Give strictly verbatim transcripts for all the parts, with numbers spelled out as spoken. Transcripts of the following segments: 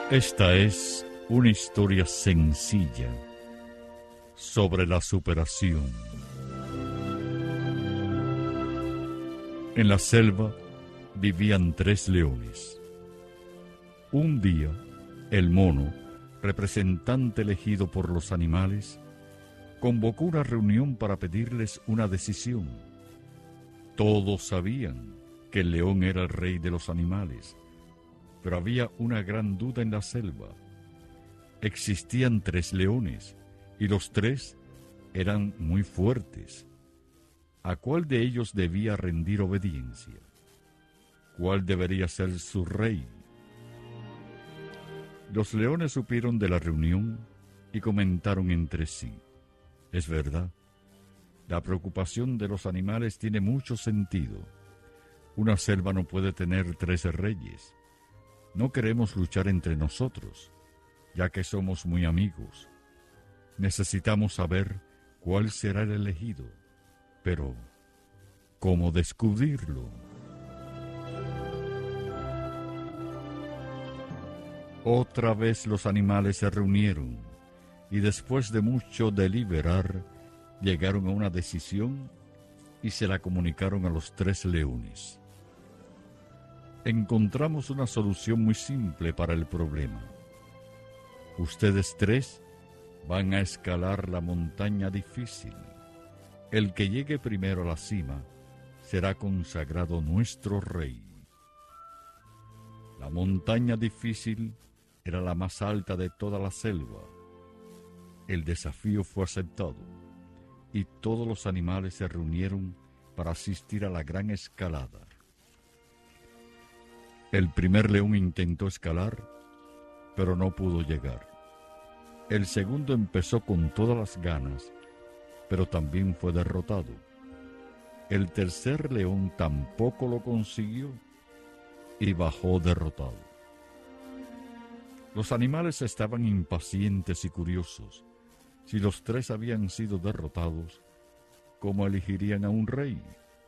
Esta es una historia sencilla sobre la superación. En la selva vivían tres leones. Un día, el mono, representante elegido por los animales, convocó una reunión para pedirles una decisión. Todos sabían que el león era el rey de los animales, pero había una gran duda en la selva. Existían tres leones y los tres eran muy fuertes. ¿A cuál de ellos debía rendir obediencia? ¿Cuál debería ser su rey? Los leones supieron de la reunión y comentaron entre sí: es verdad, la preocupación de los animales tiene mucho sentido. Una selva no puede tener tres reyes. No queremos luchar entre nosotros, ya que somos muy amigos. Necesitamos saber cuál será el elegido, pero ¿cómo descubrirlo? Otra vez los animales se reunieron y después de mucho deliberar, llegaron a una decisión y se la comunicaron a los tres leones. Encontramos una solución muy simple para el problema. Ustedes tres van a escalar la montaña difícil. El que llegue primero a la cima será consagrado nuestro rey. La montaña difícil era la más alta de toda la selva. El desafío fue aceptado y todos los animales se reunieron para asistir a la gran escalada. El primer león intentó escalar, pero no pudo llegar. El segundo empezó con todas las ganas, pero también fue derrotado. El tercer león tampoco lo consiguió y bajó derrotado. Los animales estaban impacientes y curiosos. Si los tres habían sido derrotados, ¿cómo elegirían a un rey?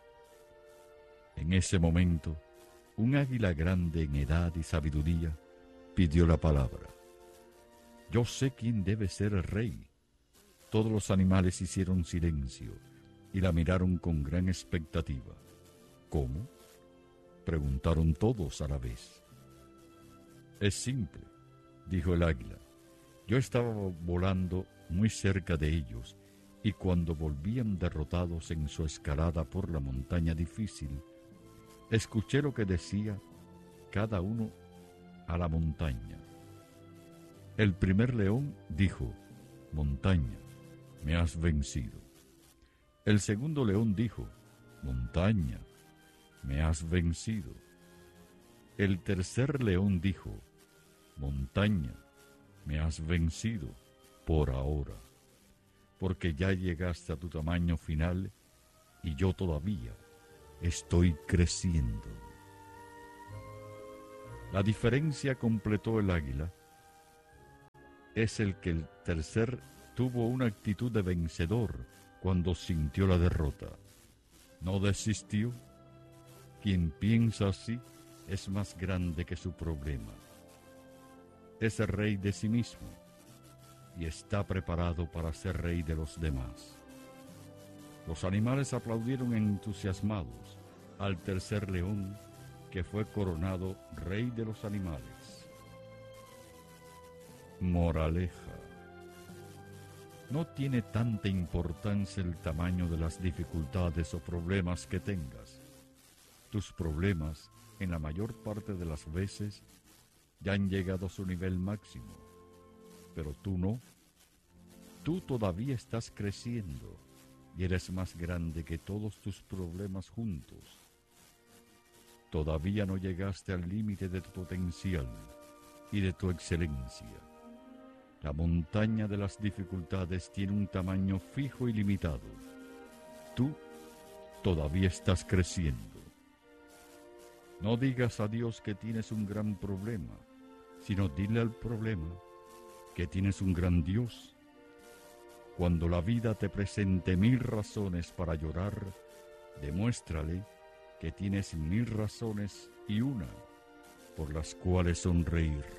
En ese momento, un águila grande en edad y sabiduría pidió la palabra. Yo sé quién debe ser el rey. Todos los animales hicieron silencio y la miraron con gran expectativa. ¿Cómo?, preguntaron todos a la vez. Es simple, dijo el águila. Yo estaba volando muy cerca de ellos y cuando volvían derrotados en su escalada por la montaña difícil, escuché lo que decía cada uno a la montaña. El primer león dijo: montaña, me has vencido. El segundo león dijo: montaña, me has vencido. El tercer león dijo: montaña, me has vencido por ahora, porque ya llegaste a tu tamaño final y yo todavía estoy creciendo. La diferencia, completó el águila, es el que el tercer tuvo una actitud de vencedor cuando sintió la derrota. No desistió. Quien piensa así es más grande que su problema. Es el rey de sí mismo y está preparado para ser rey de los demás. Los animales aplaudieron entusiasmados al tercer león, que fue coronado rey de los animales. Moraleja: no tiene tanta importancia el tamaño de las dificultades o problemas que tengas. Tus problemas, en la mayor parte de las veces, ya han llegado a su nivel máximo, pero tú no. Tú todavía estás creciendo y eres más grande que todos tus problemas juntos. Todavía no llegaste al límite de tu potencial y de tu excelencia. La montaña de las dificultades tiene un tamaño fijo y limitado. Tú todavía estás creciendo. No digas a Dios que tienes un gran problema, sino dile al problema que tienes un gran Dios. Cuando la vida te presente mil razones para llorar, demuéstrale que tienes mil razones y una por las cuales sonreír.